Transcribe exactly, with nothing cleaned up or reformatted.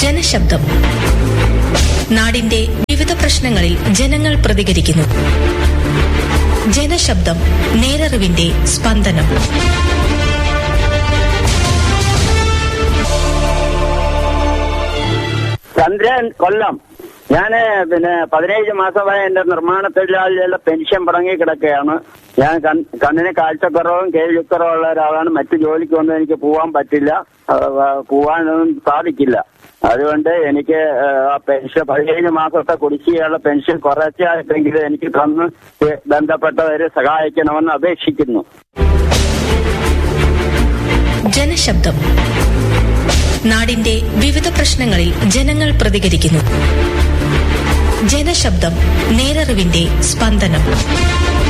ജനശബ്ദം. നാടിന്റെ വിവിധ പ്രശ്നങ്ങളിൽ ജനങ്ങൾ പ്രതികരിക്കുന്നു. ജനശബ്ദം. നേരറിവിന്റെ സ്പന്ദനം. ചന്ദ്രൻ, കൊല്ലം. ഞാന് പിന്നെ പതിനേഴ് മാസമായ എന്റെ നിർമ്മാണ തൊഴിലാളികളുടെ പെൻഷൻ മുടങ്ങി കിടക്കുകയാണ്. ഞാൻ കണ്ണിന് കാഴ്ചക്കുറവും കേൾവിക്കുറവും ഉള്ള ഒരാളാണ്. മറ്റു ജോലിക്കൊന്നും എനിക്ക് പോവാൻ പറ്റില്ല, പോവാനൊന്നും സാധിക്കില്ല. അതുകൊണ്ട് എനിക്ക് പെൻഷൻ പതിനേഴ് മാസത്തെ കുടിശ്ശികയുള്ള പെൻഷൻ കുറച്ചായിട്ടെങ്കിലും എനിക്ക് തന്ന് ബന്ധപ്പെട്ടവരെ സഹായിക്കണമെന്ന് അപേക്ഷിക്കുന്നു. ജനശബ്ദം. നാടിന്റെ വിവിധ പ്രശ്നങ്ങളിൽ ജനങ്ങൾ പ്രതികരിക്കുന്നു. ജനശബ്ദം. നേരറിവിന്റെ സ്പന്ദനം.